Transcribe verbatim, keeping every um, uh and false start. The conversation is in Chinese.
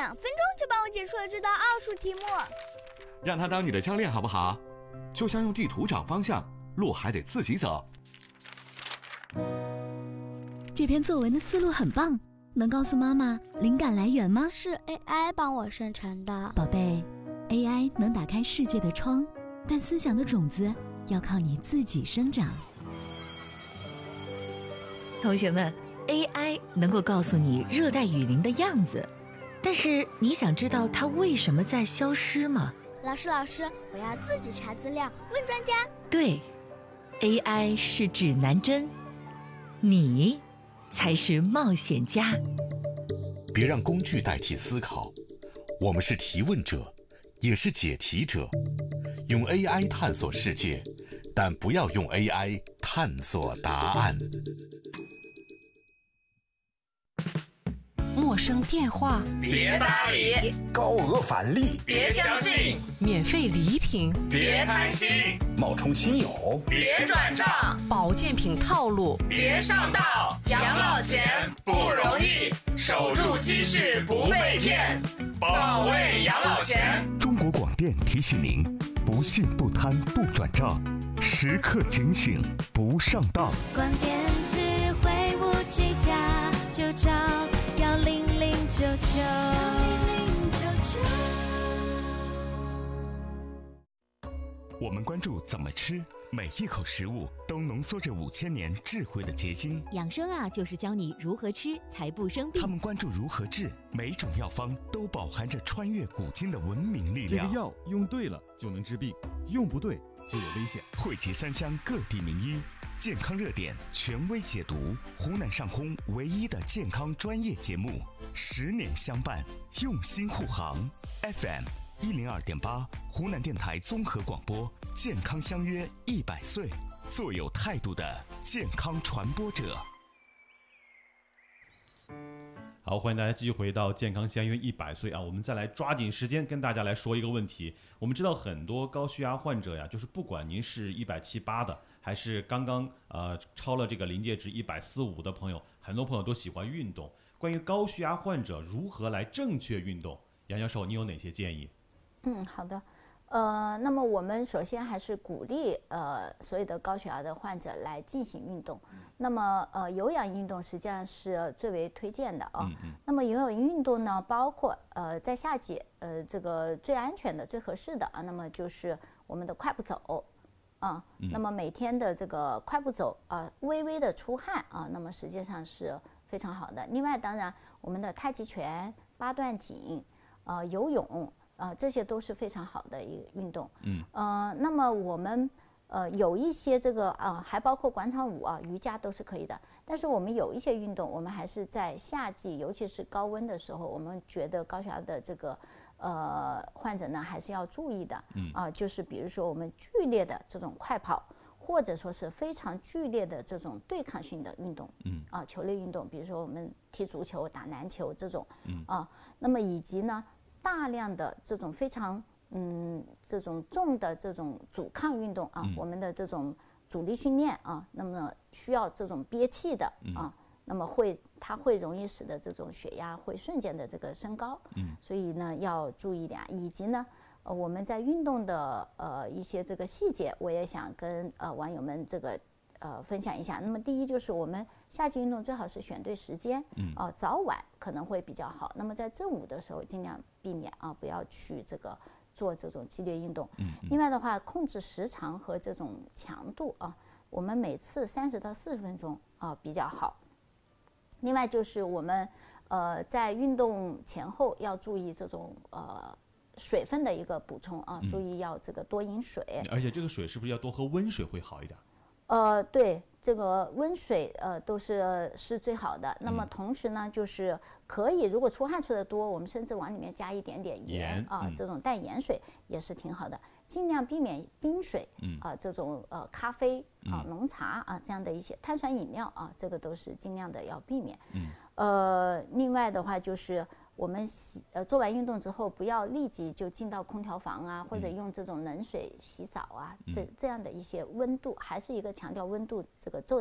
两分钟就帮我解出了这道奥数题目。 让他当你的教练好不好？就像用地图找方向，路还得自己走。 这篇作文的思路很棒，能告诉妈妈灵感来源吗？ 是 A I 帮我生成的。 宝贝， A I 能打开世界的窗，但思想的种子要靠你自己生长。 同学们， A I 能够告诉你热带雨林的样子，但是你想知道它为什么在消失吗？ 老师老师，我要自己查资料，问专家。 对， A I 是指南针，你才是冒险家。 别让工具代替思考，我们是提问者，也是解题者。用 A I 探索世界，但不要用 A I 探索答案。 陌生电话别搭理， 高额返利别相信， 免费礼品别贪心， 冒充亲友别转账， 保健品套路别上当。养老钱不容易，守住积蓄不被骗，保卫养老钱。 中国广电提醒您：不信不贪不转账，时刻警醒不上当。 广电智慧无计价，就找幺零零九九。 我们关注怎么吃，每一口食物都浓缩着五千年智慧的结晶。 养生啊，就是教你如何吃才不生病。 他们关注如何治，每种药方都饱含着穿越古今的文明力量。 这个药用对了就能治病，用不对就有危险。 汇集三湘各地名医，健康热点权威解读，湖南上空唯一的健康专业节目，十年相伴，用心护航。F M 一零二点八，湖南电台综合广播，健康相约一百岁，做有态度的健康传播者。 好，欢迎大家继续回到健康相约一百岁啊！我们再来抓紧时间跟大家来说一个问题。我们知道很多高血压患者呀，就是不管您是一百七八的，还是刚刚呃超了这个临界值一百四五的朋友，很多朋友都喜欢运动。关于高血压患者如何来正确运动，杨教授，你有哪些建议？ 嗯，好的。呃，那么我们首先还是鼓励呃所有的高血压的患者来进行运动。那么呃有氧运动实际上是最为推荐的啊。嗯嗯、那么有氧运动呢，包括呃在夏季呃这个最安全的、最合适的啊，那么就是我们的快步走啊。嗯、那么每天的这个快步走啊，微微的出汗啊，那么实际上是非常好的。另外，当然我们的太极拳、八段锦啊、呃、游泳。啊、呃，这些都是非常好的一个运动。嗯，呃，那么我们呃有一些这个啊、呃，还包括广场舞啊、瑜伽都是可以的。但是我们有一些运动，我们还是在夏季，尤其是高温的时候，我们觉得高血压的这个呃患者呢，还是要注意的。嗯，啊、呃，就是比如说我们剧烈的这种快跑，或者说是非常剧烈的这种对抗性的运动。嗯，啊，球类运动，比如说我们踢足球、打篮球这种。嗯，啊，那么以及呢。大量的这种非常嗯这种重的这种阻抗运动啊，嗯、我们的这种阻力训练啊，那么需要这种憋气的啊，嗯、那么会它会容易使得这种血压会瞬间的这个升高，嗯，所以呢要注意点，以及呢呃我们在运动的呃一些这个细节，我也想跟呃网友们这个。呃，分享一下。那么第一就是我们夏季运动最好是选对时间，嗯，啊、呃，早晚可能会比较好。那么在正午的时候尽量避免啊，不要去这个做这种激烈运动。嗯，嗯另外的话，控制时长和这种强度啊，我们每次三十到四十分钟啊比较好。另外就是我们呃在运动前后要注意这种呃水分的一个补充啊，注意要这个多饮水。 嗯、而且这个水是不是要多喝温水会好一点？ 呃，对，这个温水呃都是是最好的。那么同时呢，就是可以，如果出汗出的多，我们甚至往里面加一点点盐, 盐啊，嗯、这种淡盐水也是挺好的。尽量避免冰水，嗯啊，这种呃咖啡啊、浓茶啊这样的一些碳酸饮料啊，这个都是尽量的要避免。嗯，呃，另外的话就是我们洗呃做完运动之后，不要立即就进到空调房啊，或者用这种冷水洗澡啊，这这样的一些温度，还是一个强调温度这个做。